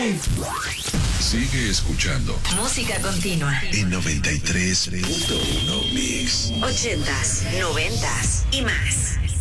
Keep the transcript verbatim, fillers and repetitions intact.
Sigue escuchando Música continua en noventa y tres punto uno Mix. Ochentas, noventas y más.